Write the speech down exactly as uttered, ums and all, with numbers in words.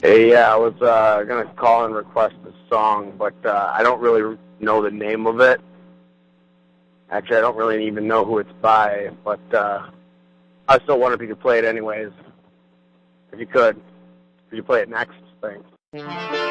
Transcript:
Hey, yeah, I was uh, going to call and request a song, but uh, I don't really know the name of it. Actually, I don't really even know who it's by, but uh, I still wonder if you could play it anyways. If you could. If you play it next, thanks.